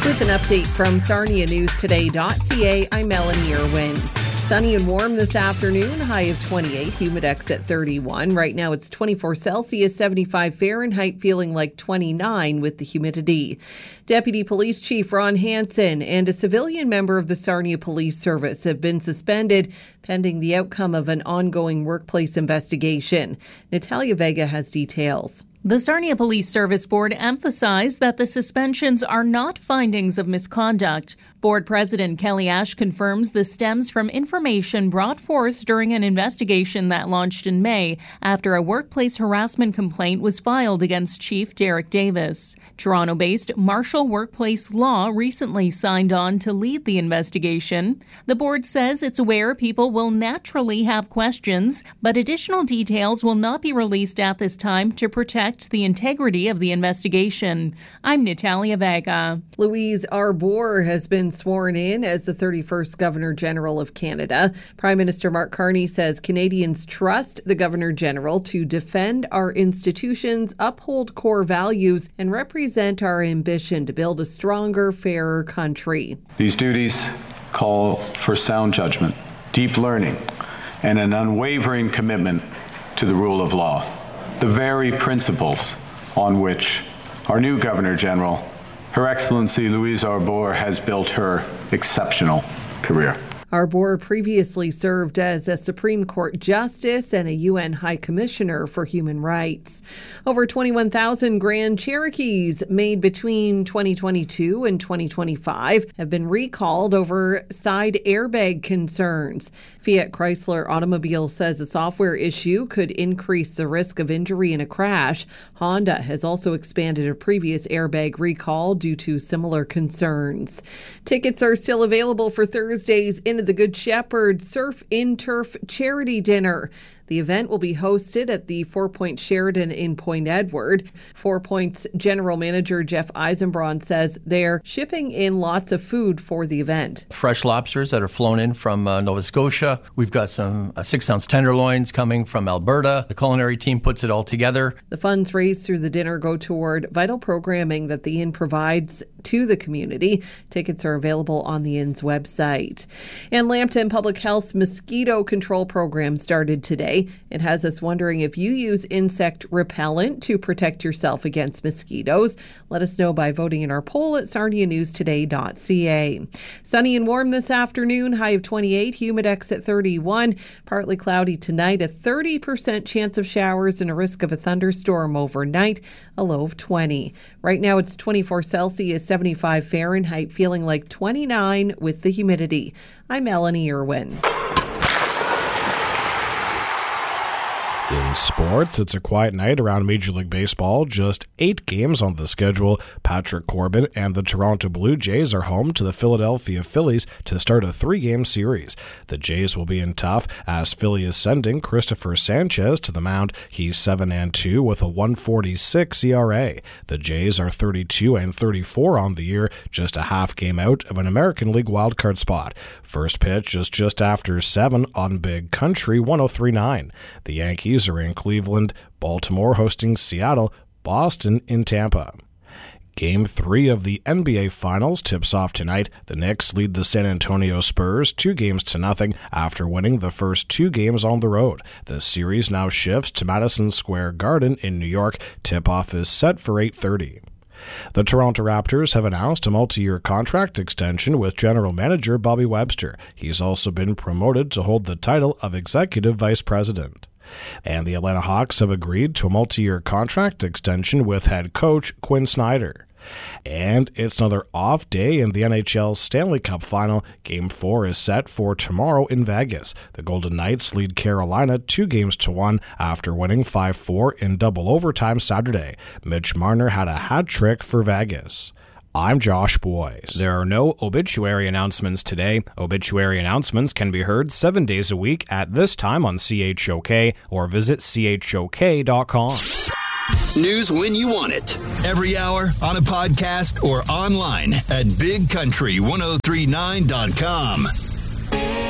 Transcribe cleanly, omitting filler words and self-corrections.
With an update from SarniaNewsToday.ca, I'm Melanie Irwin. Sunny and warm this afternoon, high of 28, Humidex at 31. Right now it's 24 Celsius, 75 Fahrenheit, feeling like 29 with the humidity. Deputy Police Chief Ron Hansen and a civilian member of the Sarnia Police Service have been suspended pending the outcome of an ongoing workplace investigation. Natalia Vega has details. The Sarnia Police Service Board emphasized that the suspensions are not findings of misconduct. Board President Kelly Ash confirms this stems from information brought forth during an investigation that launched in May after a workplace harassment complaint was filed against Chief Derek Davis. Toronto-based Marshall Workplace Law recently signed on to lead the investigation. The board says it's aware people will naturally have questions, but additional details will not be released at this time to protect the integrity of the investigation. I'm Natalia Vega. Louise Arbour has been sworn in as the 31st Governor General of Canada. Prime Minister Mark Carney says Canadians trust the Governor General to defend our institutions, uphold core values, and represent our ambition to build a stronger, fairer country. These duties call for sound judgment, deep learning, and an unwavering commitment to the rule of law, the very principles on which our new Governor General, Her Excellency Louise Arbour, has built her exceptional career. Arbour previously served as a Supreme Court Justice and a UN High Commissioner for Human Rights. Over 21,000 Grand Cherokees made between 2022 and 2025 have been recalled over side airbag concerns. Fiat Chrysler Automobile says a software issue could increase the risk of injury in a crash. Honda has also expanded a previous airbag recall due to similar concerns. Tickets are still available for Thursday's Inn of the Good Shepherd Surf in Turf charity dinner. The event will be hosted at the 4 Point Sheraton in Point Edward. 4 Point's General Manager Jeff Eisenbraun says they're shipping in lots of food for the event. Fresh lobsters that are flown in from Nova Scotia. We've got some 6-ounce tenderloins coming from Alberta. The culinary team puts it all together. The funds raised through the dinner go toward vital programming that the Inn provides to the community. Tickets are available on the Inn's website. And Lambton Public Health's mosquito control program started today. It has us wondering if you use insect repellent to protect yourself against mosquitoes. Let us know by voting in our poll at SarniaNewsToday.ca. Sunny and warm this afternoon, high of 28, Humidex at 31. Partly cloudy tonight, a 30% chance of showers and a risk of a thunderstorm overnight, a low of 20. Right now it's 24 Celsius, 75 Fahrenheit, feeling like 29 with the humidity. I'm Melanie Irwin. In sports, it's a quiet night around Major League Baseball. Just 8 games on the schedule. Patrick Corbin and the Toronto Blue Jays are home to the Philadelphia Phillies to start a 3-game series. The Jays will be in tough as Philly is sending Christopher Sanchez to the mound. He's 7-2 with a 1.46 ERA. The Jays are 32-34 on the year, just a half game out of an American League wildcard spot. First pitch is just after 7 on Big Country, 103.9. The Yankees are in Cleveland, Baltimore hosting Seattle, Boston in Tampa. Game 3 of the NBA Finals tips off tonight. The Knicks lead the San Antonio Spurs 2-0 after winning the first 2 games on the road. The series now shifts to Madison Square Garden in New York. Tip-off is set for 8:30. The Toronto Raptors have announced a multi-year contract extension with General Manager Bobby Webster. He's also been promoted to hold the title of Executive Vice President. And the Atlanta Hawks have agreed to a multi-year contract extension with head coach Quinn Snyder. And it's another off day in the NHL Stanley Cup Final. Game 4 is set for tomorrow in Vegas. The Golden Knights lead Carolina 2-1 after winning 5-4 in double overtime Saturday. Mitch Marner had a hat trick for Vegas. I'm Josh Boyce. There are no obituary announcements today. Obituary announcements can be heard 7 days a week at this time on CHOK or visit chok.com. News when you want it. Every hour, on a podcast, or online at bigcountry1039.com.